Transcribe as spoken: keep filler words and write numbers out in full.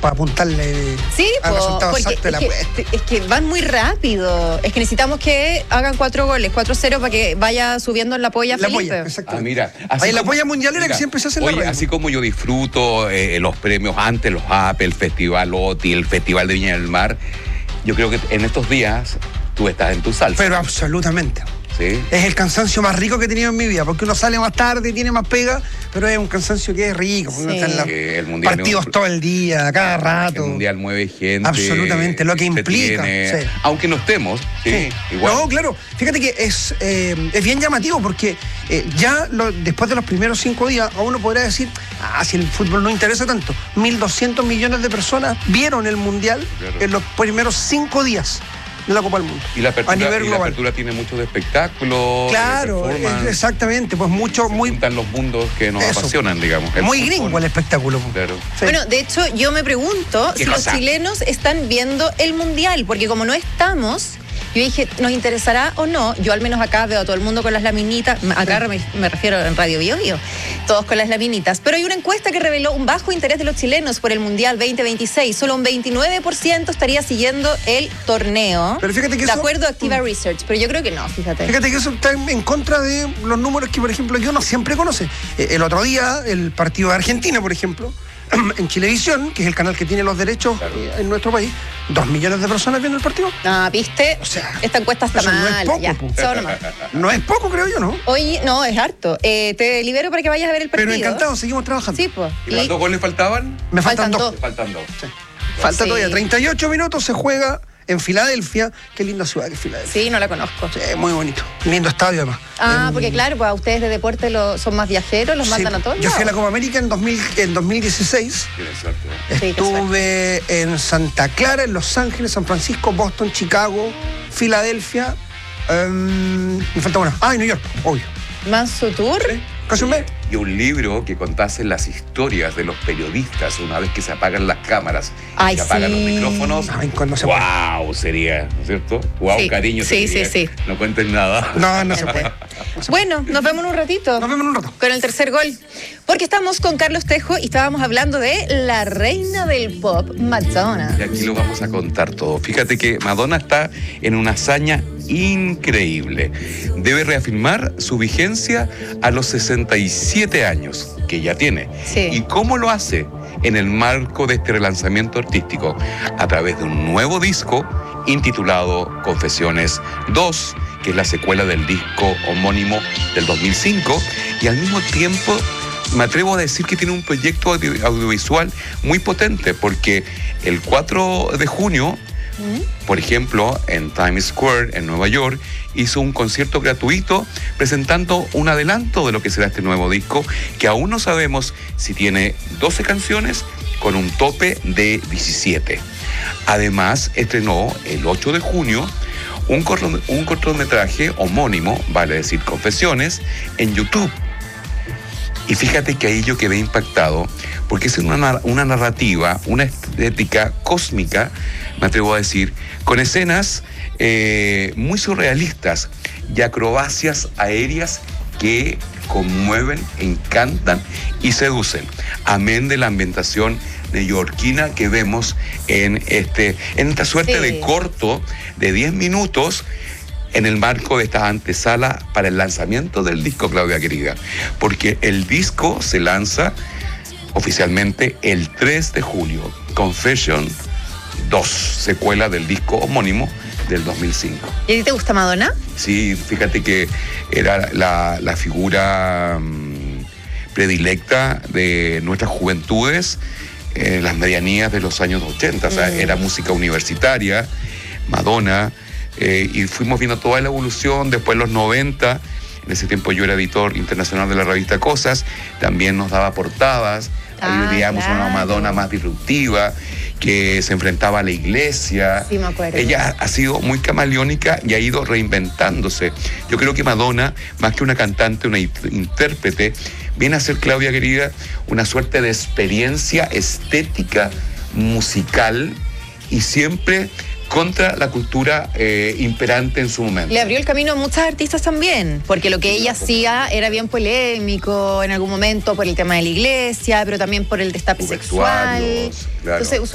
para apuntarle sí, al po, resultado exacto de la es apuesta. que, es que van muy rápido. Es que necesitamos que hagan cuatro goles, cuatro cero, para que vaya subiendo en la polla La Felipe. polla, exactamente. Ah, mira. Ahí la como- polla mundialera mira, que siempre se hace en la oye, radio. así como yo disfruto eh, los premios antes, los Apple, el Festival OTI, el Festival de Viña del Mar, yo creo que en estos días tú estás en tu salsa. Pero absolutamente. ¿Sí? Es el cansancio más rico que he tenido en mi vida, porque uno sale más tarde, tiene más pega, pero es un cansancio que es rico. Porque uno Sí. está en la- Sí, el mundial partidos es un- todo el día, cada rato. El mundial mueve gente. Absolutamente, lo que implica, entretiene, sí. Aunque no estemos, sí, Sí. igual. No, claro. Fíjate que es, eh, es bien llamativo porque eh, ya lo- después de los primeros cinco días, a uno podrá decir, ah, si el fútbol no interesa tanto. mil doscientos millones de personas vieron el mundial Claro. en los primeros cinco días de la Copa del Mundo. Y la a apertura, nivel y la global. apertura tiene mucho de espectáculo. Claro, de performance. es- exactamente, pues mucho, Se muy, juntan los mundos que nos Eso. apasionan, digamos. El muy fútbol. gringo el espectáculo. pues. Claro. Sí. Bueno, de hecho, yo me pregunto ¿Qué si cosa? los chilenos están viendo el mundial, porque como no estamos, yo dije, ¿nos interesará o no? Yo al menos acá veo a todo el mundo con las laminitas, acá me, me refiero en Radio Bio Bio, todos con las laminitas, pero hay una encuesta que reveló un bajo interés de los chilenos por el Mundial veinte veintiséis, solo un veintinueve por ciento estaría siguiendo el torneo, Pero fíjate que de eso- acuerdo a Activa Research, pero yo creo que no, fíjate. Fíjate que eso está en en contra de los números que, por ejemplo, yo no siempre conoce. Eh, El otro día, el partido de Argentina, por ejemplo, en Chilevisión, que es el canal que tiene los derechos Claro. eh, en nuestro país, dos millones de personas viendo el partido. Ah, ¿viste? O sea, esta encuesta está eso no es mal, poco, ya, po. chao nomás. No es poco, creo yo, ¿no? Oye, no, es harto. Eh, te libero para que vayas a ver el partido. Pero encantado, seguimos trabajando. Sí, pues. ¿Y cuántos goles faltaban? Me faltan, Faltan dos. dos. Me faltan dos. Falta Sí. todavía. treinta y ocho minutos se juega en Filadelfia. Qué linda ciudad que es Filadelfia. Sí, no la conozco. Sí, muy bonito. Lindo estadio, además. Ah, Em, porque claro, pues a ustedes de deporte lo, son más viajeros, los sí, mandan a todos yo fui a la lados. Copa América en, dos mil, en dos mil dieciséis. Tienes suerte. ¿eh? Sí, qué Estuve en Santa Clara, en Los Ángeles, San Francisco, Boston, Chicago, Filadelfia. em, me falta una. Ah, y New York, obvio. Manso Tour. Casi un mes. Y un libro que contase las historias de los periodistas una vez que se apagan las cámaras Ay, y se apagan sí. los micrófonos. Ay, cuando se ¡Wow! Sería, ¿no es cierto? ¡Wow, Sí, cariño! sí, sería. sí, sí. No cuenten nada. No, no se puede. Bueno, nos vemos en un ratito. Nos vemos en un rato. Con el tercer gol. Porque estamos con Carlos Tejo y estábamos hablando de la reina del pop, Madonna. Y aquí lo vamos a contar todo. Fíjate que Madonna está en una hazaña increíble. Debe reafirmar su vigencia a los sesenta y siete años que ya tiene. Sí. ¿Y cómo lo hace? En el marco de este relanzamiento artístico, a través de un nuevo disco intitulado Confesiones dos, que es la secuela del disco homónimo del dos mil cinco, y al mismo tiempo me atrevo a decir que tiene un proyecto audio- audiovisual muy potente, porque el cuatro de junio, por ejemplo, en Times Square, en Nueva York, hizo un concierto gratuito presentando un adelanto de lo que será este nuevo disco, que aún no sabemos si tiene doce canciones con un tope de diecisiete. Además, estrenó el ocho de junio un, corto- un cortometraje homónimo, vale decir Confesiones, en YouTube. Y fíjate que ahí yo quedé impactado, porque es una, nar- una narrativa, una estética cósmica, me atrevo a decir, con escenas eh, muy surrealistas y acrobacias aéreas que conmueven, encantan y seducen. Amén de la ambientación neoyorquina que vemos en, este, en esta suerte Sí. de corto de diez minutos, en el marco de esta antesala para el lanzamiento del disco, Claudia querida, porque el disco se lanza oficialmente el tres de julio, Confession dos, secuela del disco homónimo del dos mil cinco. ¿Y a ti te gusta Madonna? Sí, fíjate que era la, la figura mmm, predilecta de nuestras juventudes, eh, las medianías de los años ochenta, o sea, Mm. era música universitaria, Madonna, eh, y fuimos viendo toda la evolución, después los noventa, en ese tiempo yo era editor internacional de la revista Cosas, también nos daba portadas, ahí Ah, veíamos claro. una Madonna más disruptiva, que se enfrentaba a la iglesia. Sí, me acuerdo. Ella ha sido muy camaleónica y ha ido reinventándose. Yo creo que Madonna, más que una cantante, una int- intérprete, viene a ser, Claudia querida, una suerte de experiencia estética, musical y siempre contra la cultura eh, imperante en su momento. Le abrió el camino a muchas artistas también, porque lo que ella hacía era bien polémico en algún momento por el tema de la iglesia, pero también por el destape sexual. Vestuarios, claro. Entonces,